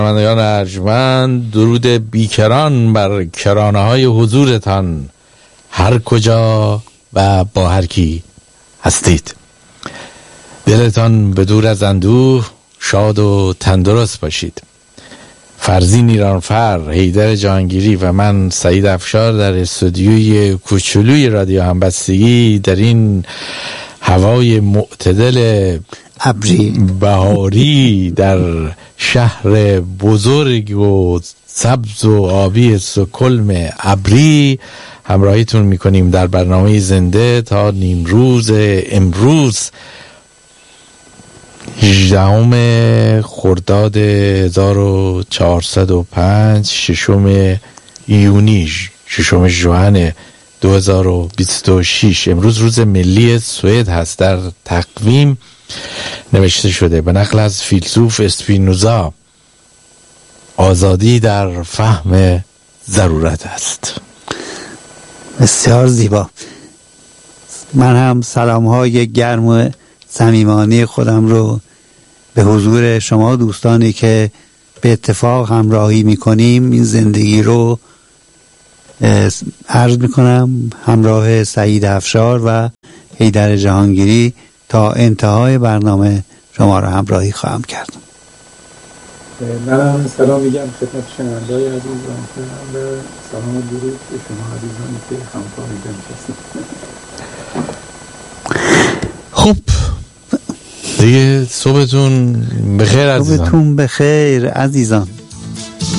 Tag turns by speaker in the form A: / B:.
A: شنوندگان ارجمند، درود بیکران بر کرانه های حضورتان هر کجا و با هر کی هستید. دلتان به دور از اندوه شاد و تندرست باشید. فرزین ایرانفر، حیدر جهانگیری و من سعید افشار در استودیوی کوچولوی رادیو همبستگی در این هوای معتدل
B: ابری
A: بهاری در شهر بزرگ و سبز و آبی استکهلم ابری همراهیتون میکنیم در برنامه زنده تا نیمروز امروز 18 خرداد 1405 6 یونی 6 ژوئن 2026. امروز روز ملی سوئد هست. در تقویم نوشته شده به نقل از فیلسوف اسپینوزا آزادی در فهم ضرورت است.
B: بسیار زیبا. من هم سلام‌های گرم و صمیمانه خودم رو به حضور شما دوستانی که به اتفاق همراهی میکنیم این زندگی رو عرض میکنم. همراه سعید افشار و حیدر جهانگیری تا انتهای برنامه شما رو همراهی خواهم کرد.
C: منم سلام میگم خدمت شنونده‌های عزیز و سلام و درود به شما عزیزانی که همکار نشستید.
A: خب دیگه صبحتون بخیر عزیزان.
B: صبحتون بخیر عزیزان.